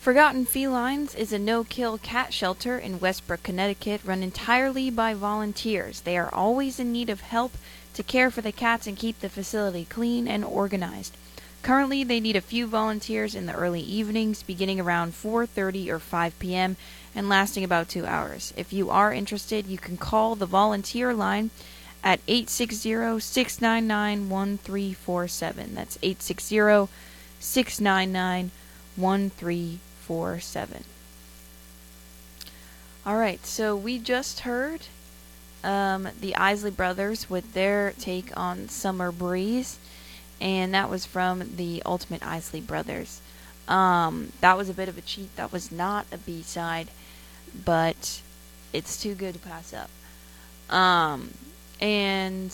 Forgotten Felines is a no-kill cat shelter in Westbrook, Connecticut, run entirely by volunteers. They are always in need of help to care for the cats and keep the facility clean and organized. Currently, they need a few volunteers in the early evenings, beginning around 4:30 or 5 p.m. and lasting about 2 hours. If you are interested, you can call the volunteer line at 860-699-1347. That's 860-699-1347. Alright, so we just heard the Isley Brothers with their take on Summer Breeze, and that was from the Ultimate Isley Brothers. That was a bit of a cheat. That was not a B-side, but it's too good to pass up. And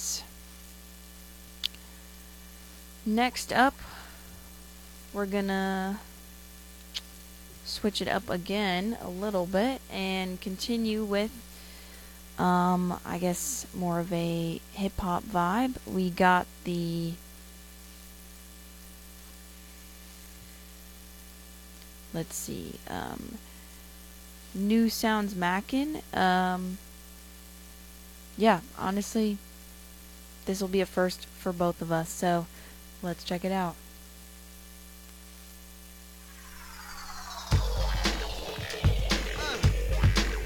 next up, we're gonna switch it up again a little bit and continue with I guess more of a hip-hop vibe. We got the let's see, New Sounds Mackin'. Yeah, honestly, this will be a first for both of us, so let's check it out.